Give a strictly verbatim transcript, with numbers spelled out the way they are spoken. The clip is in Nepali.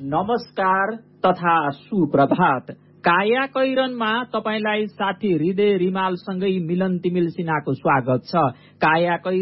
नमस्कार तथा सुप्रभात। काया कैरनमा तपाईलाई साथी हृदय रिमालसँगै मिलन तिमिल सिन्हाको स्वागत छ। काया